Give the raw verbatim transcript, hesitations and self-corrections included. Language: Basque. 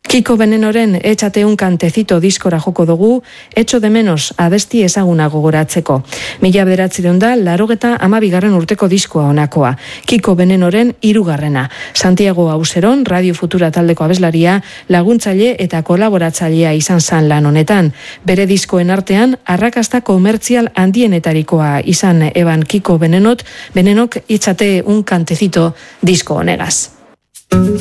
Kiko Venenoren Échate un cantecito diskora joko dugu, Etxo de menos abesti ezaguna gogoratzeko. Mila bederatziehun da laurogeta hamabigarren urteko diskoa honakoa. Kiko Venenoren hirugarrena. Santiago Auseron, Radio Futura taldeko abeslaria, laguntzaile eta kolaboratzailea izan zan lan honetan. Bere diskoen artean, arrakasta komertzial handienetarikoa izan eban Kiko Venenot, Venenok Échate un cantecito disko honegaz.